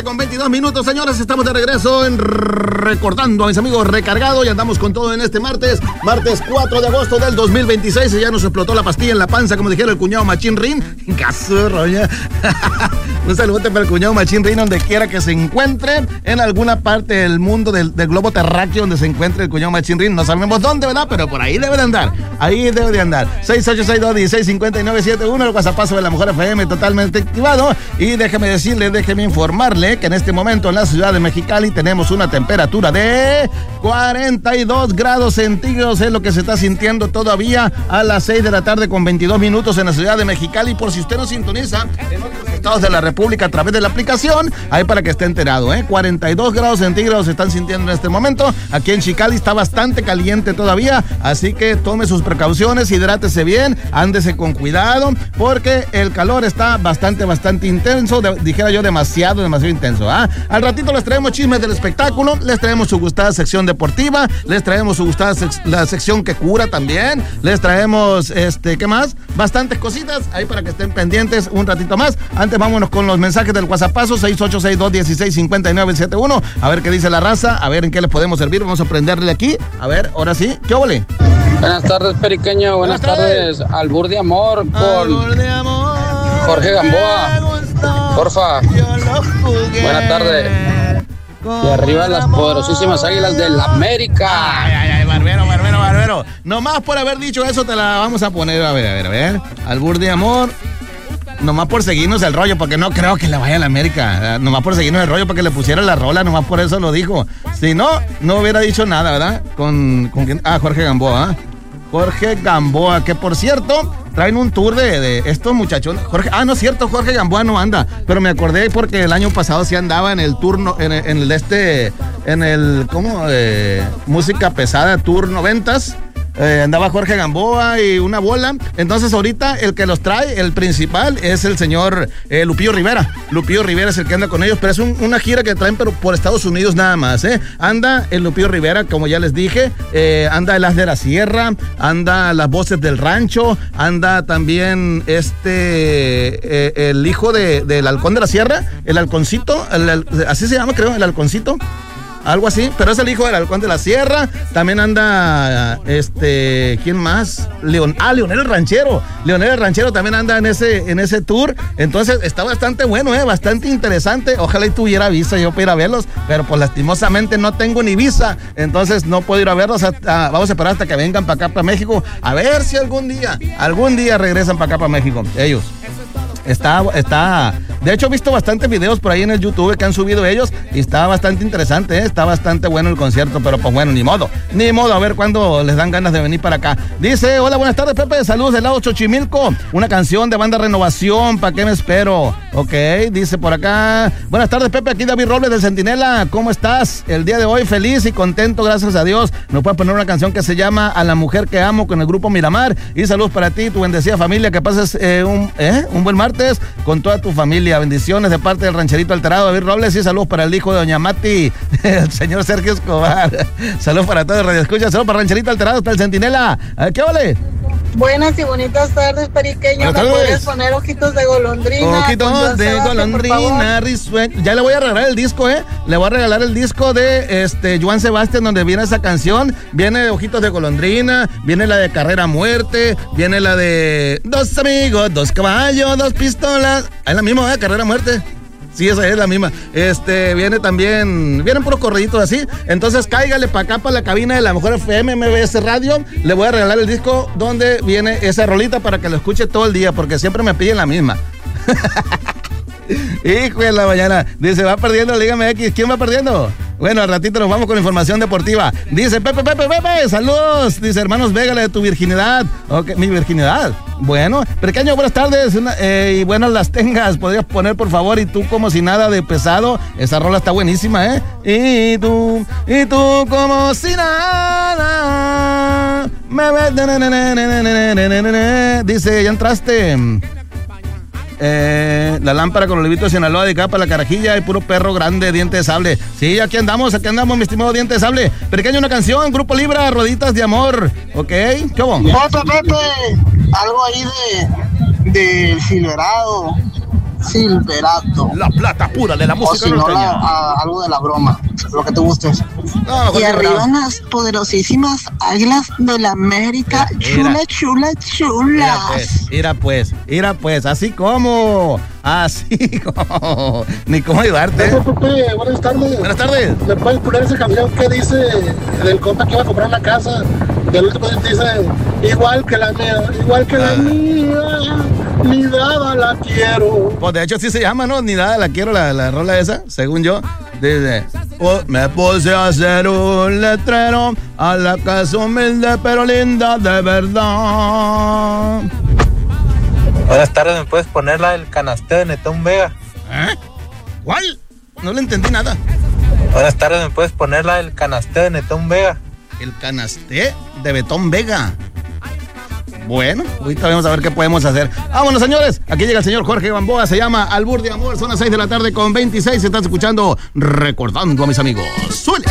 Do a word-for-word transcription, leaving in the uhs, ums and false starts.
con veintidós minutos, señores. Estamos de regreso en Recordando a mis amigos Recargado y andamos con todo en este martes, martes cuatro de agosto del dos mil veintiséis. Y ya nos explotó la pastilla en la panza, como dijera el cuñado Machín Rin. Casurro, ya. Un saludo para el cuñado Machín Rin, donde quiera que se encuentre, en alguna parte del mundo del, del globo terráqueo donde se encuentre el cuñado Machín Rin. No sabemos dónde, ¿verdad? Pero por ahí debe de andar. Ahí debe de andar. seis ocho seis, dos uno seis, cinco nueve siete uno, el WhatsAppazo de la Mujer F M totalmente activado. Y déjeme decirle, déjeme informarle que en este momento en la ciudad de Mexicali tenemos una temperatura de cuarenta y dos grados centígrados, es lo que se está sintiendo todavía a las seis de la tarde con veintidós minutos en la ciudad de Mexicali. Por si usted no sintoniza en otros estados de la República a través de la aplicación, ahí para que esté enterado, ¿eh? cuarenta y dos grados centígrados se están sintiendo en este momento. Aquí en Mexicali está bastante caliente todavía, así que tome sus precauciones, hidrátese bien, ándese con cuidado, porque el calor está bastante, bastante intenso, de, dijera yo demasiado, demasiado intenso. ¿ah? Al ratito les traemos chismes del espectáculo, les traemos su gustada sección deportiva, les traemos su gustada sec- la sección que cura también, les traemos, este, ¿qué más? Bastantes cositas, ahí para que estén pendientes un ratito más. Antes vámonos con los mensajes del WhatsAppazo, seis ocho seis, dos uno seis, cinco nueve siete uno, a ver qué dice la raza, a ver en qué les podemos servir, vamos a prenderle aquí, a ver, ahora sí, ¿qué óvole? Buenas tardes, Periqueño, buenas, buenas tardes. tardes, Albur de Amor, con Albur de Amor, Jorge Gamboa, porfa, buenas tardes. Y arriba las poderosísimas Águilas del América. Ay, ay, ay, barbero, barbero, barbero. Nomás por haber dicho eso te la vamos a poner, a ver, a ver, a ver. Albur de Amor. Nomás por seguirnos el rollo, porque no creo que le vaya a la América. Nomás por seguirnos el rollo, porque le pusiera la rola, nomás por eso lo dijo. Si no, no hubiera dicho nada, ¿verdad? Con, con quién? Ah, Jorge Gamboa, ¿eh? Jorge Gamboa, que por cierto, traen un tour de, de estos muchachos. Jorge, ah, no es cierto, Jorge Gamboa no anda, pero me acordé porque el año pasado sí andaba en el turno, en el, en el este, en el, ¿cómo? Eh, música pesada, tour noventas. Eh, andaba Jorge Gamboa y una bola. Entonces ahorita el que los trae, el principal, es el señor eh, Lupillo Rivera. Lupillo Rivera es el que anda con ellos, pero es un, una gira que traen pero por Estados Unidos nada más, ¿eh? Anda el Lupillo Rivera, como ya les dije, eh, anda el As de la Sierra, anda Las Voces del Rancho, anda también este, eh, el hijo de, del Halcón de la Sierra, el Halconcito, el, el, así se llama creo, el Halconcito. Algo así, pero es el hijo del Halcón de la Sierra. También anda, este, ¿quién más? Leon, ah, Leonel el Ranchero. Leonel el Ranchero también anda en ese, en ese tour. Entonces está bastante bueno, eh, bastante interesante. Ojalá y tuviera visa yo para ir a verlos, pero pues lastimosamente no tengo ni visa. Entonces no puedo ir a verlos. Hasta, vamos a esperar hasta que vengan para acá, para México. A ver si algún día, algún día regresan para acá, para México. Ellos. Está, está, de hecho he visto bastantes videos por ahí en el YouTube que han subido ellos y está bastante interesante, ¿eh? Está bastante bueno el concierto, pero pues bueno, ni modo, ni modo, a ver cuándo les dan ganas de venir para acá. Dice, hola, buenas tardes, Pepe, saludos del lado Xochimilco, una canción de Banda Renovación, ¿para qué me espero? Ok, dice por acá, buenas tardes, Pepe, aquí David Robles del Centinela, ¿cómo estás? El día de hoy feliz y contento, gracias a Dios, nos puedes poner una canción que se llama A la Mujer que Amo con el grupo Miramar, y saludos para ti, tu bendecida familia, que pases eh, un, eh, un buen martes con toda tu familia. Bendiciones de parte del rancherito alterado David Robles y saludos para el hijo de doña Mati, el señor Sergio Escobar. Saludos para todos, Radio Escucha, saludos para el rancherito alterado, para el Centinela. ¿Qué vale? Buenas y bonitas tardes, Periqueño. ¿Me podrías poner Ojitos de Golondrina? Ojitos de Golondrina, risueño. Ya le voy a regalar el disco, ¿eh? Le voy a regalar el disco de este Joan Sebastián, donde viene esa canción. Viene Ojitos de Golondrina, viene la de Carrera a Muerte, viene la de Dos Amigos, Dos Caballos, Dos Pistolas. Es la misma, ¿eh? Carrera a Muerte. Sí, esa es la misma. Este, viene también, vienen puros corriditos así. Entonces cáigale para acá, para la cabina de la Mejor F M, M B S Radio. Le voy a regalar el disco donde viene esa rolita para que lo escuche todo el día, porque siempre me piden la misma. Hijo de la mañana. Dice, va perdiendo, dígame X. ¿Quién va perdiendo? Bueno, al ratito nos vamos con información deportiva. Dice, Pepe, Pepe, Pepe, saludos. Dice, hermanos, végale de tu virginidad. Ok, mi virginidad. Bueno, pequeño, buenas tardes. Una, eh, y buenas las tengas. ¿Podrías poner, por favor, y tú como si nada de pesado? Esa rola está buenísima, ¿eh? Y tú, y tú como si nada. Me ves. Dice, ya entraste. Eh, la lámpara con olivito de Sinaloa dedicada para la carajilla y puro perro grande, diente de sable. Sí, aquí andamos, aquí andamos, mi estimado diente de sable. Pequeño, una canción, Grupo Libra, Roditas de Amor. ¿Ok? ¿Qué hubo? Pepe, Pepe, algo ahí de, de Silverado. Silverato. La plata pura de la música. O si no, la, a, algo de la broma, lo que te guste. No, y arriba unas poderosísimas águilas de la América. Chula, chula, chula. Mira pues, mira pues, mira pues, así como, así como, ni cómo ayudarte. Hola, Pepe, buenas tardes. Buenas tardes. ¿Me puedes poner esa canción que dice del compa que iba a comprar una casa? Del último dice, igual que la mía, igual que ah. la mía, ni nada la quiero. Pues de hecho sí se llama, ¿no? Ni nada la quiero, la, la rola esa, según yo. Dice, oh, me puse a hacer un letrero a la casa humilde pero linda de verdad. Buenas tardes, ¿me puedes poner la del canasteo de Netón Vega? ¿Eh? ¿Cuál? No le entendí nada. Buenas tardes, ¿me puedes poner la del canasteo de Netón Vega? El canasté de Betón Vega. Bueno, ahorita vamos a ver qué podemos hacer. Vámonos, señores. Aquí llega el señor Jorge Gamboa. Se llama Albur de Amor. Son las seis de la tarde con veintiséis. Se están escuchando Recordando a mis amigos. ¡Suele!